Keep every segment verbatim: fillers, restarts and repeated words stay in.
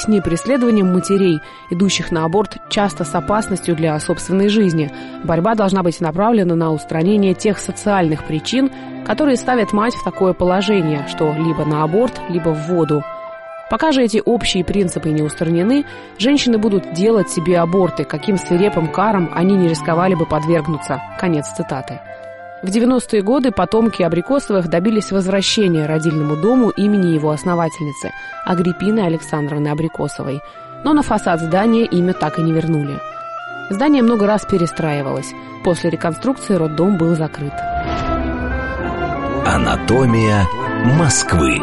объясни преследованием матерей, идущих на аборт, часто с опасностью для собственной жизни. Борьба должна быть направлена на устранение тех социальных причин, которые ставят мать в такое положение, что либо на аборт, либо в воду. Пока же эти общие принципы не устранены, женщины будут делать себе аборты, каким свирепым карам они не рисковали бы подвергнуться. Конец цитаты. В девяностые годы потомки Абрикосовых добились возвращения родильному дому имени его основательницы, Агриппины Александровны Абрикосовой. Но на фасад здания имя так и не вернули. Здание много раз перестраивалось. После реконструкции роддом был закрыт. Анатомия Москвы.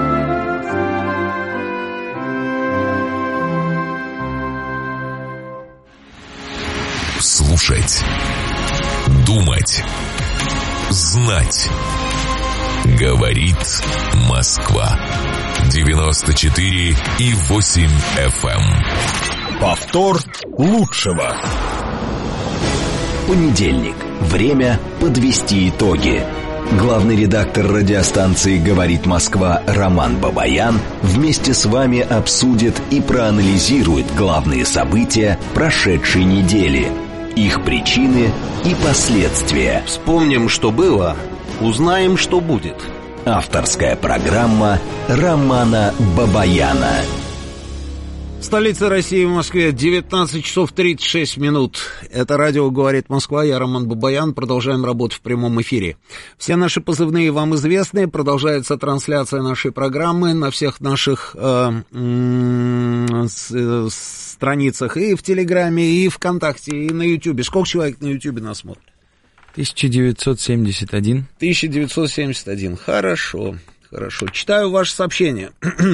Слушать, думать, знать. Говорит Москва. девяносто четыре и восемь эф эм. Повтор лучшего. Понедельник. Время подвести итоги. Главный редактор радиостанции «Говорит Москва» Роман Бабаян вместе с вами обсудит и проанализирует главные события прошедшей недели, их причины и последствия. Вспомним, что было, узнаем, что будет. Авторская программа Романа Бабаяна. Столица России, в Москве, девятнадцать часов тридцать шесть минут. Это радио «Говорит Москва», я Роман Бабаян. Продолжаем работу в прямом эфире. Все наши позывные вам известны. Продолжается трансляция нашей программы на всех наших э, э, с, страницах и в Телеграме, и ВКонтакте, и на Ютьюбе. Сколько человек на Ютьюбе нас смотрит? тысяча девятьсот семьдесят один. тысяча девятьсот семьдесят один. Хорошо, хорошо. Читаю ваше сообщение.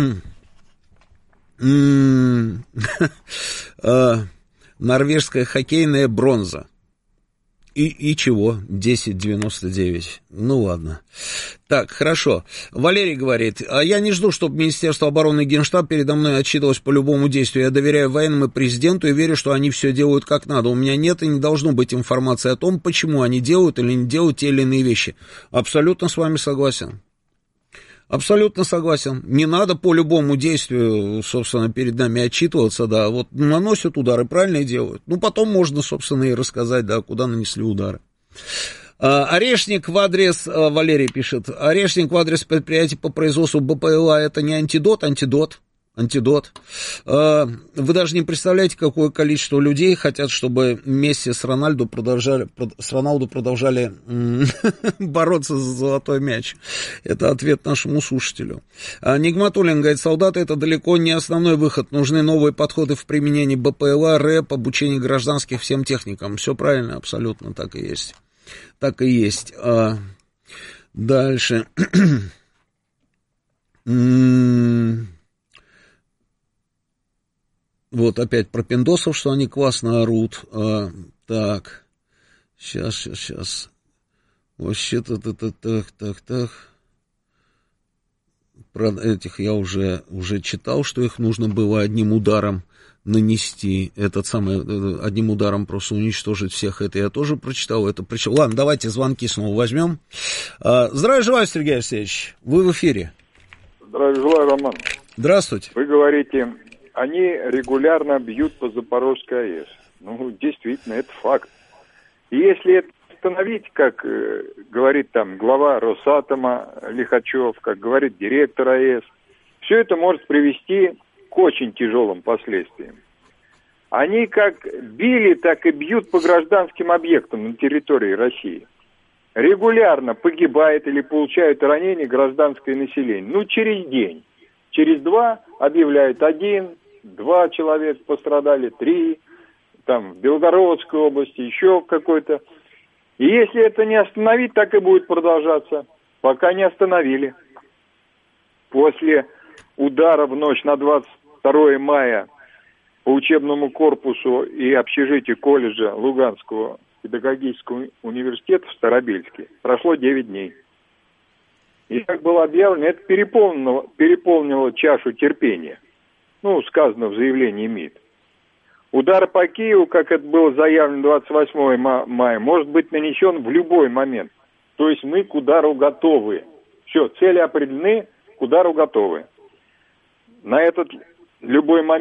Норвежская хоккейная бронза. И, и чего? десять девяносто девять. Ну ладно. Так, хорошо. Валерий говорит: а я не жду, чтобы Министерство обороны и Генштаб передо мной отчитывалось по любому действию. Я доверяю военным и президенту и верю, что они все делают как надо. У меня нет и не должно быть информации о том, почему они делают или не делают те или иные вещи. Абсолютно с вами согласен. Абсолютно согласен. Не надо по любому действию, собственно, перед нами отчитываться, да. Вот наносят удары, правильно делают. Ну, потом можно, собственно, и рассказать, да, куда нанесли удары. Орешник в адрес, Валерий пишет, орешник в адрес предприятия по производству БПЛА — это не антидот, антидот. Антидот. Вы даже не представляете, какое количество людей хотят, чтобы Месси с Рональдо продолжали, с Роналду продолжали бороться за золотой мяч. Это ответ нашему слушателю. Нигматуллин говорит: солдаты — это далеко не основной выход. Нужны новые подходы в применении БПЛА, рэп, обучение гражданских всем техникам. Все правильно, абсолютно так и есть. Так и есть. Дальше. Вот опять про пиндосов, что они классно орут. А, так, сейчас, сейчас, сейчас. Вообще-то, так, так, так, так, так. Про этих я уже, уже читал, что их нужно было одним ударом нанести. Этот самый, одним ударом просто уничтожить всех. Это я тоже прочитал. Это причем. Ладно, давайте звонки снова возьмем. А, здравия желаю, Сергей Алексеевич. Вы в эфире. Здравия желаю, Роман. Здравствуйте. Вы говорите: они регулярно бьют по Запорожской АЭС. Ну, действительно, это факт. И если это остановить, как э, говорит там глава Росатома Лихачев, как говорит директор АЭС, все это может привести к очень тяжелым последствиям. Они как били, так и бьют по гражданским объектам на территории России. Регулярно погибает или получают ранения гражданское население. Ну, через день. Через два объявляют один, два человека пострадали, три, там в Белгородской области, еще в какой-то. И если это не остановить, так и будет продолжаться, пока не остановили. После удара в ночь на двадцать второе мая по учебному корпусу и общежитию колледжа Луганского педагогического университета в Старобельске прошло девять дней. И, как было объявлено, это переполнило, переполнило чашу терпения. Ну, сказано в заявлении МИД. Удар по Киеву, как это было заявлено двадцать восьмого мая, может быть нанесен в любой момент. То есть мы к удару готовы. Все, цели определены, к удару готовы. На этот любой момент